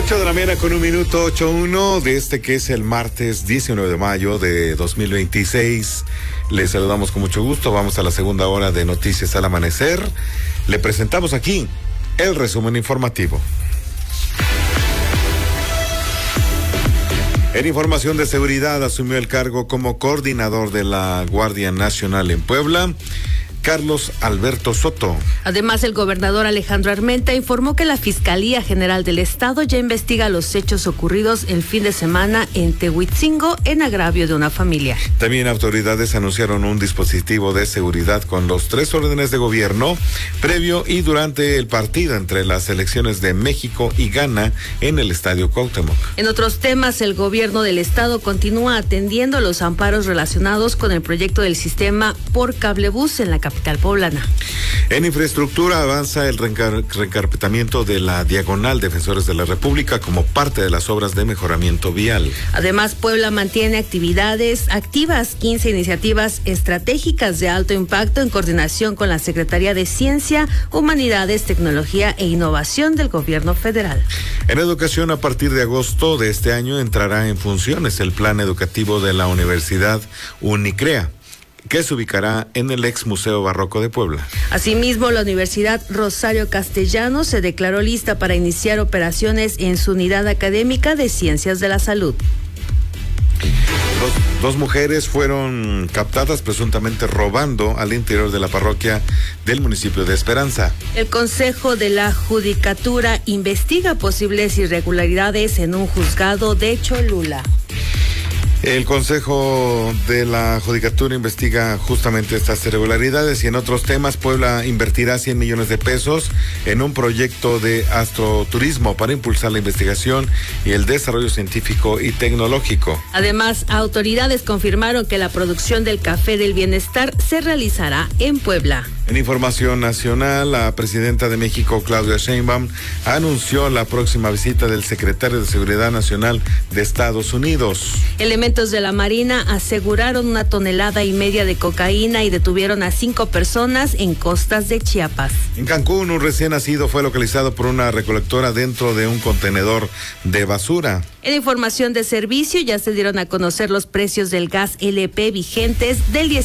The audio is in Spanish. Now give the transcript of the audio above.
8 de la mañana con 1:01, 8:01 de este que es el martes 19 de mayo de 2026. Les saludamos con mucho gusto. Vamos a la segunda hora de Noticias al Amanecer. Le presentamos aquí el resumen informativo. En información de seguridad, asumió el cargo como coordinador de la Guardia Nacional en Puebla, Carlos Alberto Soto. Además, el gobernador Alejandro Armenta informó que la Fiscalía General del Estado ya investiga los hechos ocurridos el fin de semana en Tehuitzingo en agravio de una familia. También autoridades anunciaron un dispositivo de seguridad con los 3 órdenes de gobierno previo y durante el partido entre las selecciones de México y Ghana en el Estadio Cuauhtémoc. En otros temas, el gobierno del Estado continúa atendiendo los amparos relacionados con el proyecto del sistema por cablebús en la capital poblana. En infraestructura avanza el reencarpetamiento de la Diagonal Defensores de la República como parte de las obras de mejoramiento vial. Además, Puebla mantiene actividades activas, 15 iniciativas estratégicas de alto impacto en coordinación con la Secretaría de Ciencia, Humanidades, Tecnología e Innovación del Gobierno Federal. En educación, a partir de agosto de este año entrará en funciones el plan educativo de la Universidad Unicrea, que se ubicará en el ex Museo Barroco de Puebla. Asimismo, la Universidad Rosario Castellanos se declaró lista para iniciar operaciones en su unidad académica de Ciencias de la Salud. Dos mujeres fueron captadas presuntamente robando al interior de la parroquia del municipio de Esperanza. El Consejo de la Judicatura investiga posibles irregularidades en un juzgado de Cholula. El Consejo de la Judicatura investiga justamente estas irregularidades y en otros temas, Puebla invertirá 100 millones de pesos en un proyecto de astroturismo para impulsar la investigación y el desarrollo científico y tecnológico. Además, autoridades confirmaron que la producción del café del bienestar se realizará en Puebla. En información nacional, la presidenta de México, Claudia Sheinbaum, anunció la próxima visita del secretario de Seguridad Nacional de Estados Unidos. Elementos de la Marina aseguraron 1,5 toneladas de cocaína y detuvieron a 5 personas en costas de Chiapas. En Cancún, un recién nacido fue localizado por una recolectora dentro de un contenedor de basura. En información de servicio, ya se dieron a conocer los precios del gas LP vigentes del